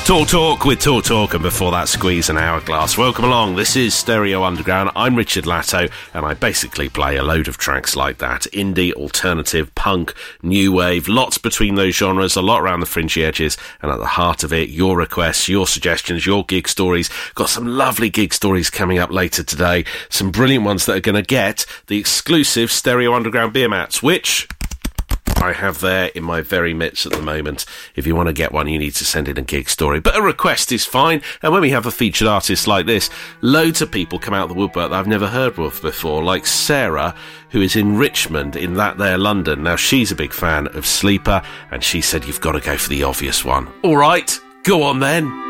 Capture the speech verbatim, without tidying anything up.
Talk Talk with Talk Talk, and before that, Squeeze and Hourglass. Welcome along. This is Stereo Underground. I'm Richard Latto, and I basically play a load of tracks like that. Indie, alternative, punk, new wave, lots between those genres, a lot around the fringy edges, and at the heart of it, your requests, your suggestions, your gig stories. Got some lovely gig stories coming up later today. Some brilliant ones that are going to get the exclusive Stereo Underground beer mats, which I have there in my very midst at the moment. If you want to get one, you need to send in a gig story. But a request is fine. And when we have a featured artist like this, loads of people come out of the woodwork that I've never heard of before, like Sarah, who is in Richmond, in that there London. Now, she's a big fan of Sleeper, and she said, you've got to go for the obvious one. All right, go on then.